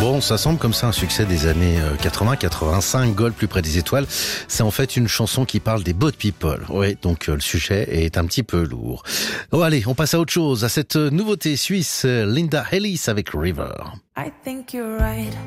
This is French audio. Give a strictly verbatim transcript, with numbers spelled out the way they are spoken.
Bon, ça semble comme ça un succès des années quatre-vingts quatre-vingt-cinq, Gold plus près des étoiles. C'est en fait une chanson qui parle des boat people. Oui, donc le sujet est un petit peu lourd. Oh, allez, on passe à autre chose, à cette nouveauté suisse, Linda Ellis avec River. I think you're right.